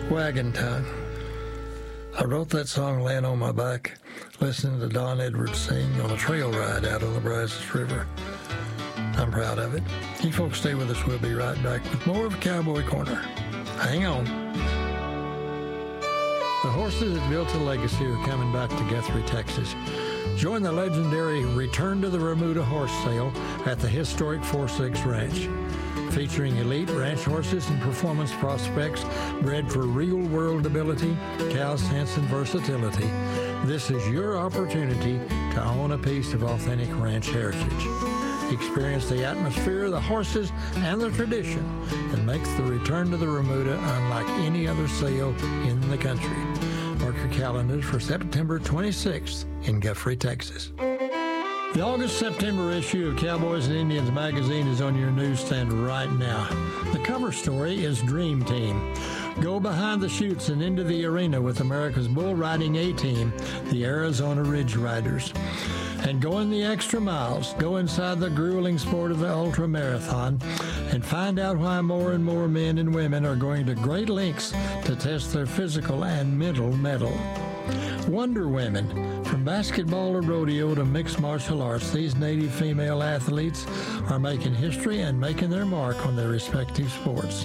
Wagon Tongue. I wrote that song laying on my back, listening to Don Edwards sing on a trail ride out on the Brazos River. I'm proud of it. You folks stay with us. We'll be right back with more of Cowboy Corner. Hang on. The horses that built a legacy are coming back to Guthrie, Texas. Join the legendary Return to the Remuda horse sale at the historic 4-6 Ranch. Featuring elite ranch horses and performance prospects bred for real-world ability, cow sense, and versatility. This is your opportunity to own a piece of authentic ranch heritage. Experience the atmosphere, the horses, and the tradition that makes the Return to the Remuda unlike any other sale in the country. Mark your calendars for September 26th in Guthrie, Texas. The August-September issue of Cowboys and Indians magazine is on your newsstand right now. The cover story is Dream Team. Go behind the chutes and into the arena with America's bull riding A-team, the Arizona Ridge Riders. And go in the extra miles, go inside the grueling sport of the ultra marathon, and find out why more and more men and women are going to great lengths to test their physical and mental mettle. Wonder Women. From basketball to rodeo to mixed martial arts, these native female athletes are making history and making their mark on their respective sports.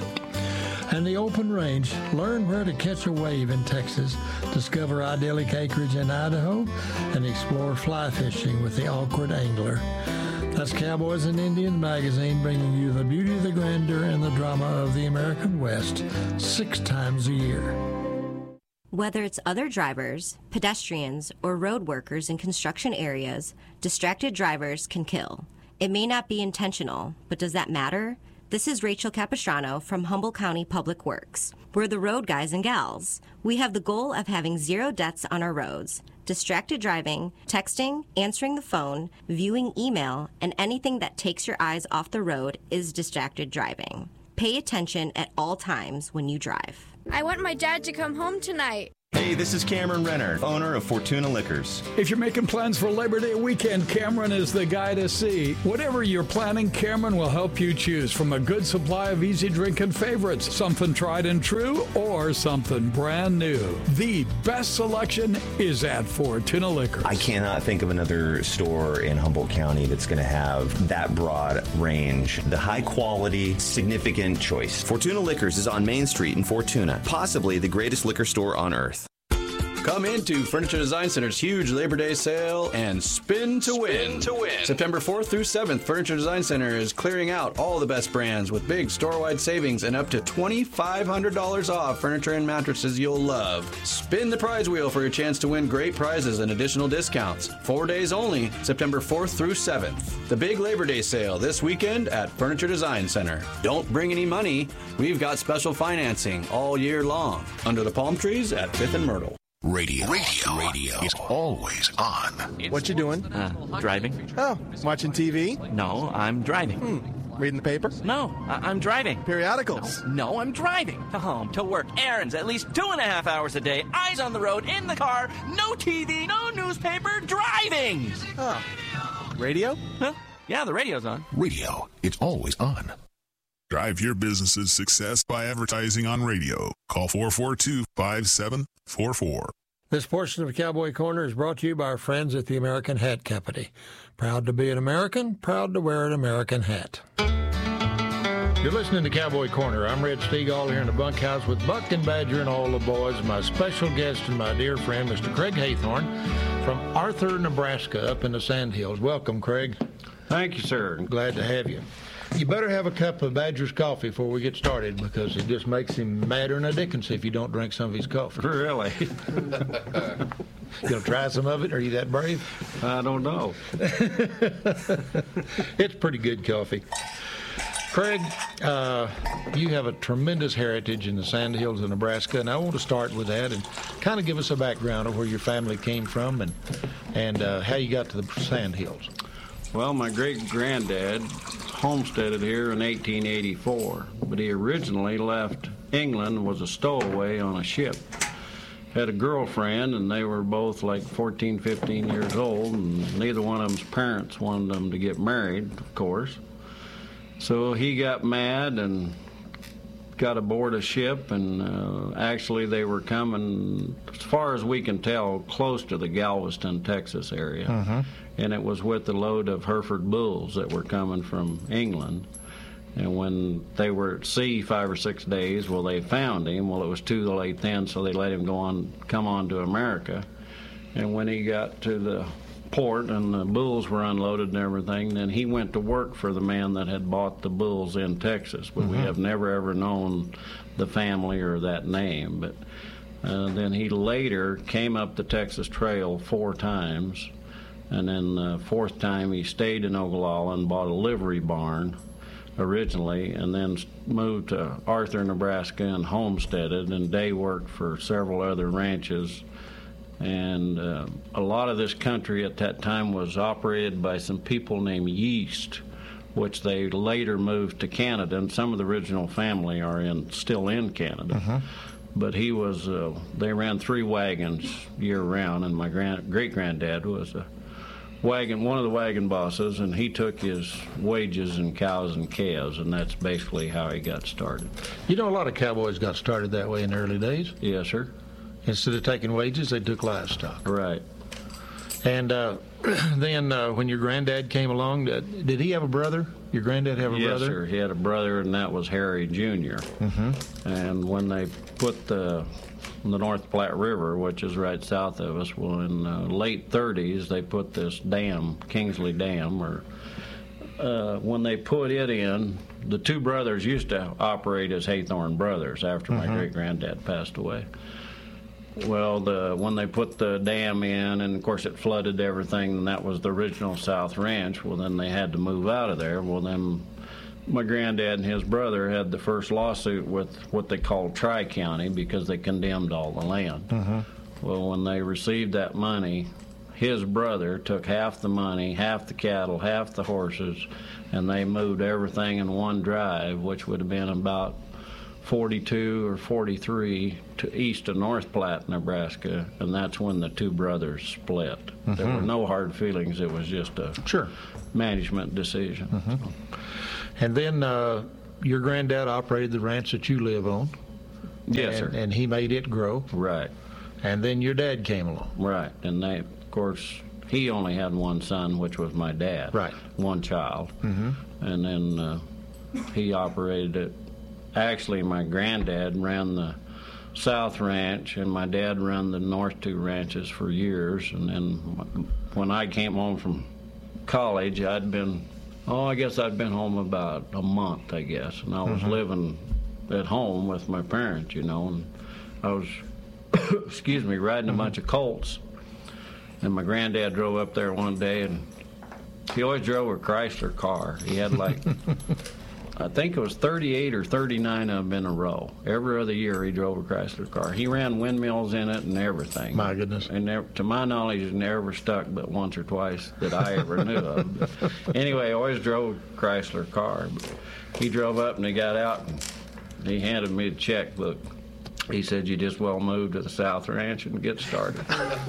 And the Open Range. Learn where to catch a wave in Texas, discover idyllic acreage in Idaho, and explore fly fishing with the Awkward Angler. That's Cowboys and Indians magazine, bringing you the beauty, the grandeur, and the drama of the American West 6 times a year. Whether it's other drivers, pedestrians, or road workers in construction areas, distracted drivers can kill. It may not be intentional, but does that matter? This is Rachel Capistrano from Humboldt County Public Works. We're the road guys and gals. We have the goal of having 0 deaths on our roads. Distracted driving, texting, answering the phone, viewing email, and anything that takes your eyes off the road is distracted driving. Pay attention at all times when you drive. I want my dad to come home tonight. Hey, this is Cameron Renner, owner of Fortuna Liquors. If you're making plans for Labor Day weekend, Cameron is the guy to see. Whatever you're planning, Cameron will help you choose from a good supply of easy drinking favorites, something tried and true, or something brand new. The best selection is at Fortuna Liquors. I cannot think of another store in Humboldt County that's going to have that broad range, the high quality, significant choice. Fortuna Liquors is on Main Street in Fortuna, possibly the greatest liquor store on earth. Come into Furniture Design Center's huge Labor Day sale and spin to win. September 4th through 7th, Furniture Design Center is clearing out all the best brands with big store-wide savings and up to $2,500 off furniture and mattresses you'll love. Spin the prize wheel for your chance to win great prizes and additional discounts. 4 days only, September 4th through 7th. The big Labor Day sale this weekend at Furniture Design Center. Don't bring any money. We've got special financing all year long under the palm trees at 5th and Myrtle. Radio is always on. What you doing? Driving. Oh, watching TV? No, I'm driving. Reading the paper? No, I'm driving. Periodicals? No, I'm driving. To home, to work, errands, at least 2.5 hours a day, eyes on the road, in the car, no TV, no newspaper, driving. Oh. Radio? Huh? Yeah, the radio's on. Radio, it's always on. Drive your business's success by advertising on radio. Call 442-5744. This portion of Cowboy Corner is brought to you by our friends at the American Hat Company. Proud to be an American, proud to wear an American hat. You're listening to Cowboy Corner. I'm Red Stegall here in the bunkhouse with Buck and Badger and all the boys. My special guest and my dear friend, Mr. Craig Haythorne from Arthur, Nebraska, up in the Sandhills. Welcome, Craig. Thank you, sir. Glad to have you. You better have a cup of Badger's coffee before we get started because it just makes him madder than a Dickens if you don't drink some of his coffee. Really? You gonna try some of it? Are you that brave? I don't know. It's pretty good coffee. Craig, you have a tremendous heritage in the Sandhills of Nebraska, and I want to start with that and kind of give us a background of where your family came from and how you got to the Sandhills. Well, my great-granddad homesteaded here in 1884, but he originally left England and was a stowaway on a ship. Had a girlfriend, and they were both like 14, 15 years old, and neither one of them's parents wanted them to get married, of course. So he got mad and got aboard a ship, and actually they were coming, as far as we can tell, close to the Galveston, Texas area. And it was with a load of Hereford bulls that were coming from England. And when they were at sea 5 or 6 days, well, they found him. Well, it was too late then, so they let him come on to America. And when he got to the port and the bulls were unloaded and everything, then he went to work for the man that had bought the bulls in Texas. But we have never ever known the family or that name. But then he later came up the Texas Trail 4 times, and then the 4th time he stayed in Ogallala and bought a livery barn originally, and then moved to Arthur, Nebraska, and homesteaded, and day worked for several other ranches. And a lot of this country at that time was operated by some people named Yeast, which they later moved to Canada, and some of the original family are still in Canada. But he was, they ran 3 wagons year-round, and my great-granddad was one of the wagon bosses, and he took his wages in cows and calves, and that's basically how he got started. You know, a lot of cowboys got started that way in the early days. Yes, sir. Instead of taking wages, they took livestock. Right. And then when your granddad came along, did he have a brother? Your granddad have a brother? Yes, sir. He had a brother, and that was Harry Jr. And when they put the North Platte River, which is right south of us, well, in the late 30s, they put this dam, Kingsley Dam, when they put it in, the 2 brothers used to operate as Haythorne brothers after my great-granddad passed away. Well, when they put the dam in, and of course it flooded everything, and that was the original South Ranch, well, then they had to move out of there. Well, then my granddad and his brother had the first lawsuit with what they called Tri-County because they condemned all the land. Well, when they received that money, his brother took half the money, half the cattle, half the horses, and they moved everything in one drive, which would have been about 42 or 43 to east of North Platte, Nebraska, and that's when the 2 brothers split. There were no hard feelings. It was just a management decision. And then your granddad operated the ranch that you live on. Yes, sir. And he made it grow. Right. And then your dad came along. Right. And they, of course, he only had one son, which was my dad. Right. One child. And then he operated it. Actually, my granddad ran the South Ranch, and my dad ran the North 2 ranches for years. And then when I came home from college, I'd been home about a month, I guess. And I was living at home with my parents, you know, and I was, riding a bunch of colts. And my granddad drove up there one day, and he always drove a Chrysler car. He had I think it was 38 or 39 of them in a row. Every other year he drove a Chrysler car. He ran windmills in it and everything. My goodness. And to my knowledge, it never stuck but once or twice that I ever knew of. But anyway, I always drove a Chrysler car. But he drove up and he got out and he handed me the checkbook. He said, "You just well move to the South Ranch and get started."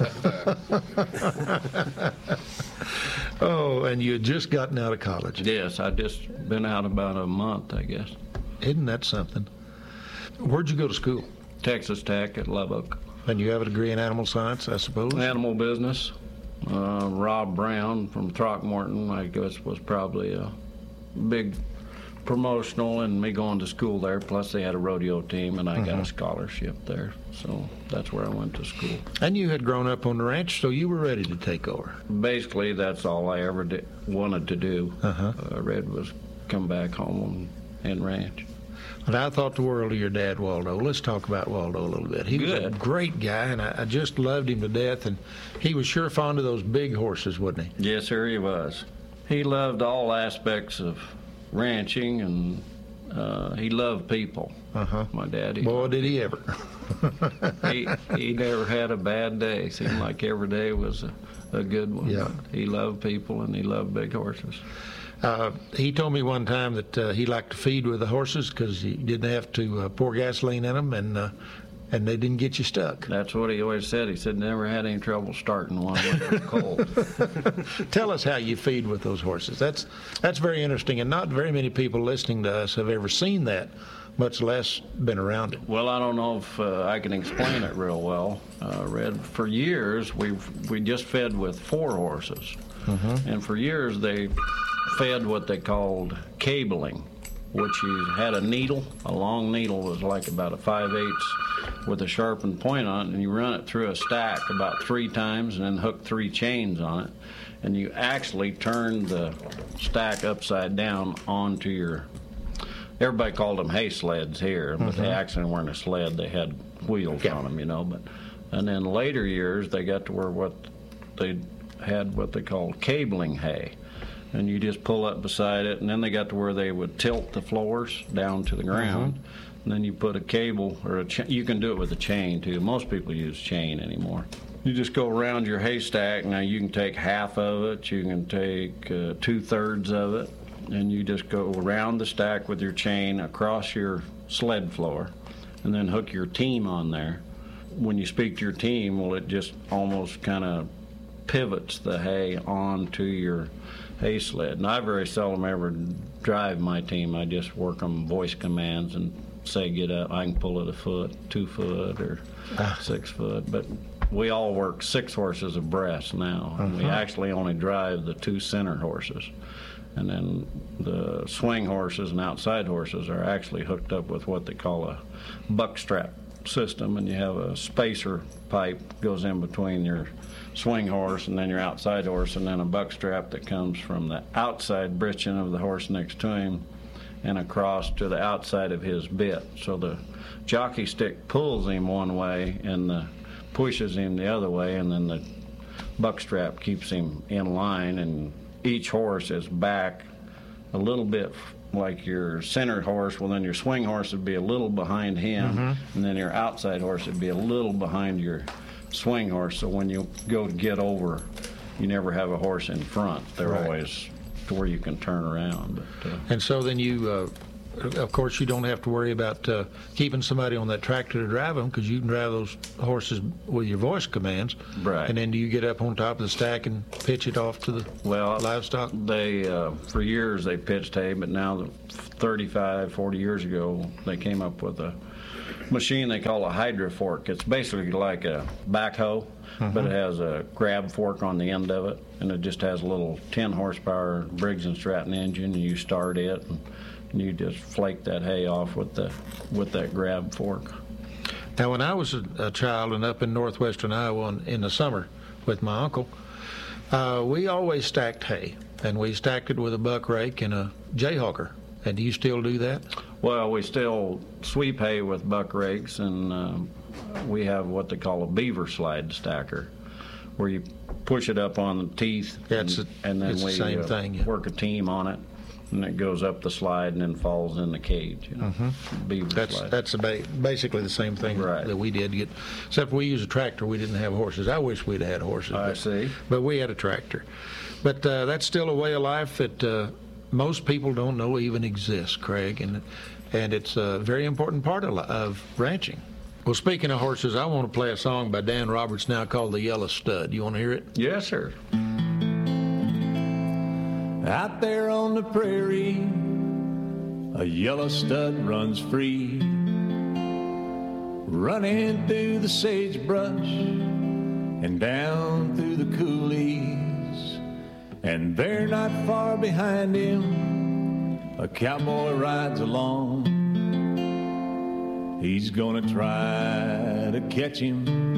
Oh, and you had just gotten out of college. Yes, I'd just been out about a month, I guess. Isn't that something? Where'd you go to school? Texas Tech at Lubbock. And you have a degree in animal science, I suppose? Animal business. Rob Brown from Throckmorton, I guess, was probably a big promotional in me going to school there. Plus, they had a rodeo team, and I got a scholarship there. So that's where I went to school. And you had grown up on the ranch, so you were ready to take over. Basically, that's all I ever wanted to do. Red was come back home and ranch. And I thought the world of your dad, Waldo. Let's talk about Waldo a little bit. He was a great guy, and I just loved him to death. And he was sure fond of those big horses, wasn't he? Yes, sir, he was. He loved all aspects of ranching, and he loved people. My daddy. Boy, did he ever. he never had a bad day. Seemed like every day was a good one. Yeah. He loved people, and he loved big horses. He told me one time that he liked to feed with the horses because he didn't have to pour gasoline in them, and they didn't get you stuck. That's what he always said. He said never had any trouble starting one when it was cold. Tell us how you feed with those horses. That's very interesting, and not very many people listening to us have ever seen that much less been around it. Well, I don't know if I can explain it real well, Red. For years, we just fed with 4 horses. And for years, they fed what they called cabling, which you had a needle. A long needle was like about a 5/8 with a sharpened point on it, and you run it through a stack about 3 times and then hook 3 chains on it. And you actually turn the stack upside down onto your, everybody called them hay sleds here, but they actually weren't a sled. They had wheels on them, you know. And then later years, they got to where they had what they called cabling hay. And you just pull up beside it, and then they got to where they would tilt the floors down to the ground. And then you put a cable, or you can do it with a chain, too. Most people use chain anymore. You just go around your haystack. Now, you can take half of it, you can take 2/3 of it, and you just go around the stack with your chain across your sled floor, and then hook your team on there. When you speak to your team, well, it just almost kind of pivots the hay onto your hay sled. And I very seldom ever drive my team. I just work on voice commands and say, get up. I can pull it 1 foot, 2 foot, or 6 foot. But we all work 6 horses abreast now. And we actually only drive the 2 center horses. And then the swing horses and outside horses are actually hooked up with what they call a buck strap system, and you have a spacer pipe goes in between your swing horse and then your outside horse, and then a buck strap that comes from the outside breeching of the horse next to him and across to the outside of his bit. So the jockey stick pulls him one way and pushes him the other way, and then the buck strap keeps him in line, and each horse is back a little bit like your center horse. Well, then your swing horse would be a little behind him, and then your outside horse would be a little behind your swing horse. So when you go to get over, you never have a horse in front. They're always to where you can turn around. But, and so then you, of course, you don't have to worry about keeping somebody on that tractor to drive them, because you can drive those horses with your voice commands. Right. And then do you get up on top of the stack and pitch it off to the livestock? They, for years, they pitched hay, but now, 35, 40 years ago, they came up with a machine they call a hydro fork. It's basically like a backhoe, but it has a grab fork on the end of it, and it just has a little 10 horsepower Briggs & Stratton engine, and you start it, and you just flake that hay off with that grab fork. Now, when I was a child and up in northwestern Iowa in the summer with my uncle, we always stacked hay, and we stacked it with a buck rake and a jayhawker. And do you still do that? Well, we still sweep hay with buck rakes, and we have what they call a beaver slide stacker, where you push it up on the teeth, and then we same thing, work a team on it, and it goes up the slide and then falls in the cage. You know, beaver slide. That's basically the same thing that we did, except we used a tractor. We didn't have horses. I wish we'd had horses. See. But we had a tractor. But that's still a way of life that most people don't know even exists, Craig, and it's a very important part of ranching. Well, speaking of horses, I want to play a song by Dan Roberts now called The Yellow Stud. You want to hear it? Yes, sir. Out there on the prairie, a yellow stud runs free, running through the sagebrush and down through the coulees. And there, not far behind him, a cowboy rides along. He's gonna try to catch him